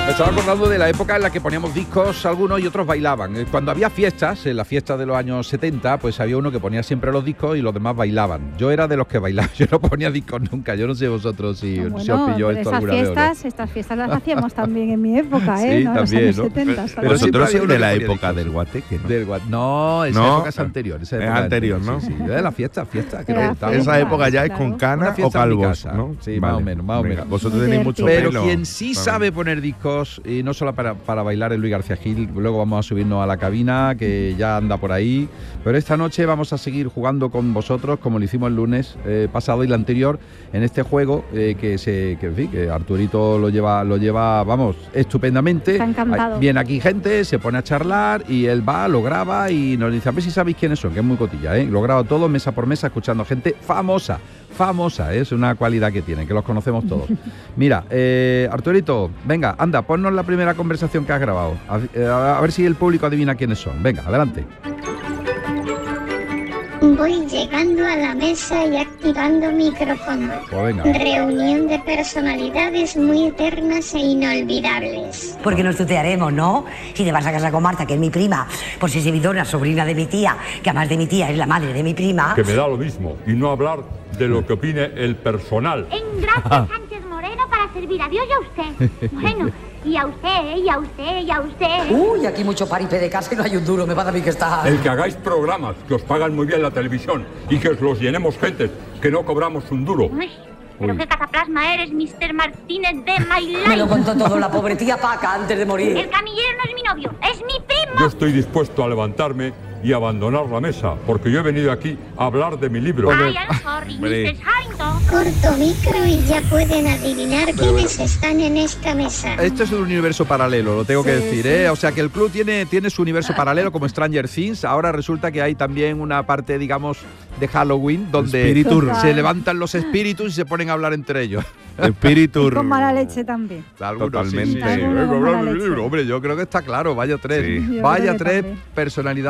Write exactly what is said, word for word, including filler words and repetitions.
Me estaba acordando de la época en la que poníamos discos algunos y otros bailaban. Cuando había fiestas, en las fiestas de los años setenta, pues había uno que ponía siempre los discos y los demás bailaban. Yo era de los que bailaba, yo no ponía discos nunca. Yo no sé vosotros si, bueno, si os pilló esto esas alguna fiestas, vez o no. Estas fiestas las hacíamos también en mi época, ¿eh? Sí, no, también, en los ¿no? años setenta. Pero ¿sabes? Vosotros siempre sois de había la uno que ponía época discos. del guateque, ¿no? Del gua- no, esa No, época es anterior. Esa es época anterior, anterior, ¿no? Sí, sí, de la fiesta, fiesta. Que Era no, fiesta. Esa época ya es Claro. con Una cana o fiesta en mi calvos, casa, ¿no? sí, más o menos, más o Venga, menos. Vosotros Muy tenéis mucho divertido. Pero pelo. quien sí Vale. sabe poner discos, y no solo para, para bailar, es Luis García Gil. Luego vamos a subirnos a la cabina, que ya anda por ahí. Pero esta noche vamos a seguir jugando con vosotros, como lo hicimos el lunes eh, pasado y el anterior, en este juego eh, que, se, que, en fin, que Arturito lo lleva, lo lleva, vamos, estupendamente. Está encantado. Hay- Viene aquí gente, se pone a charlar y él va, lo graba y nos dice, a ver si sabéis quiénes son, que es muy cotilla, ¿eh? Lo graba todo, mesa por mesa, escuchando gente famosa. Famosa, ¿eh? Es una cualidad que tienen, que los conocemos todos. Mira, eh, Arturito, venga, anda, ponnos la primera conversación que has grabado. A, eh, a ver si el público adivina quiénes son. Venga, adelante. Voy llegando a la mesa y activando micrófono. Pues venga. Reunión de personalidades muy eternas e inolvidables. Porque nos tutearemos, ¿no? Si te vas a casa con Marta, que es mi prima, por si se vidona, sobrina de mi tía, que además de mi tía es la madre de mi prima. Que me da lo mismo, y no hablar de lo que opine el personal. Engracia Sánchez Moreno para servir a Dios y a usted. Bueno, y a usted, y a usted, y a usted. Uy, aquí mucho paripé de casa y no hay un duro, me pasa a mí que está... El que hagáis programas que os pagan muy bien la televisión y que os los llenemos gente que no cobramos un duro. Uy, pero Uy. qué cataplasma eres, mister Martínez de My Me lo Life. contó todo la pobre tía Paca antes de El morir. camillero no es mi novio, es mi primo. Yo estoy dispuesto a levantarme y abandonar la mesa, porque yo he venido aquí a hablar de mi libro. Ay, I'm sorry, Hombre. mister Harrington. Corto micro y ya pueden adivinar quiénes están en esta mesa. Esto es un universo paralelo, lo tengo que Sí, decir, sí. ¿eh? O sea que el club tiene, tiene su universo paralelo como Stranger Things. Ahora resulta que hay también una parte, digamos, de Halloween donde Espíritu. se levantan los espíritus y se ponen a hablar entre ellos. Espíritu. Y con mala leche también. Algunos, Totalmente. sí, sí, sí. Algunos con Vengo a hablar mala de mi leche. libro. Hombre, yo creo que está claro. Vaya tres, Sí. Yo vaya creo que tres también. personalidades.